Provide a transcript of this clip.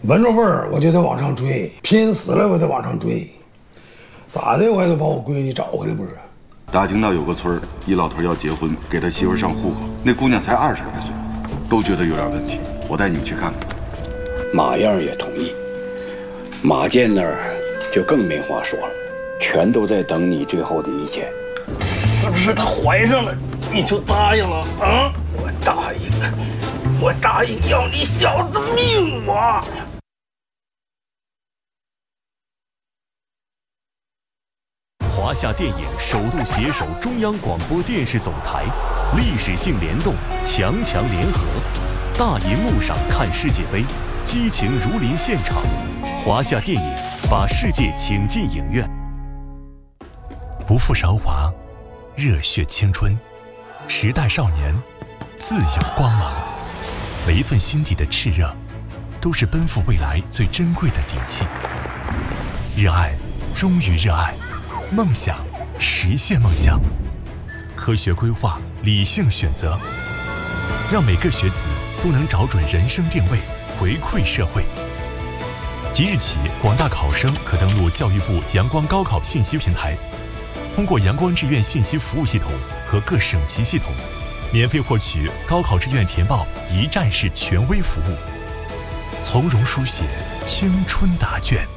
闻着味儿我就得往上追，拼死了我得往上追，咋的我也得把我闺女找回来不是？ 打听到有个村儿，一老头要结婚，给他媳妇上户口，那姑娘才20来岁，都觉得有点问题。我带你们去看看。 马样也同意，马建那儿就更没话说了，全都在等你最后的意见。 是不是她怀上了，你就答应了啊？ 我答应要你小子命啊！ 华夏电影首度携手中央广播电视总台，历史性联动，强联合，大银幕上看世界杯，激情如临现场。华夏电影把世界请进影院。 不负韶华，热血青春，时代少年，自有光芒。每一份心底的炽热，都是奔赴未来最珍贵的底气。热爱，忠于热爱。梦想，实现梦想，科学规划，理性选择，让每个学子都能找准人生定位，回馈社会。即日起，广大考生可登录教育部阳光高考信息平台，通过阳光志愿信息服务系统和各省级系统，免费获取高考志愿填报一站式权威服务，从容书写青春答卷。